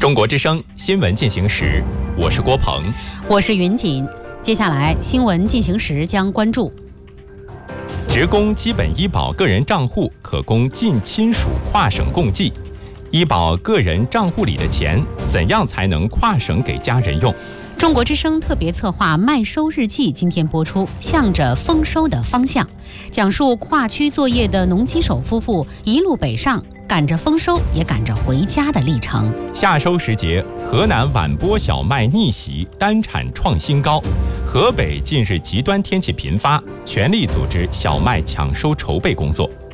中国之声新闻进行时，我是郭鹏， 我是云锦。接下来新闻进行时将关注： 职工基本医保个人账户可供近亲属跨省共计，医保个人账户里的钱怎样才能跨省给家人用？ 中国之声特别策划《麦收日记》今天播出，向着丰收的方向，讲述跨区作业的农机手夫妇一路北上，赶着丰收也赶着回家的历程。 夏收时节，河南晚播小麦逆袭，单产创新高。河北近日极端天气频发，全力组织小麦抢收筹备工作。